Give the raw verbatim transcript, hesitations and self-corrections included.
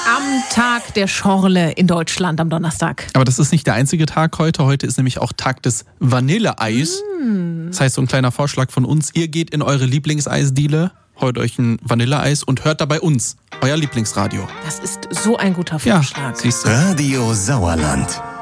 Am Tag der Schorle in Deutschland am Donnerstag. Aber das ist nicht der einzige Tag heute. Heute ist nämlich auch Tag des Vanilleeis. Mm. Das heißt, so ein kleiner Vorschlag von uns. Ihr geht in eure Lieblingseisdiele, holt euch ein Vanilleeis und hört dabei uns, euer Lieblingsradio. Das ist so ein guter Vorschlag. Ja, siehst du. Radio Sauerland.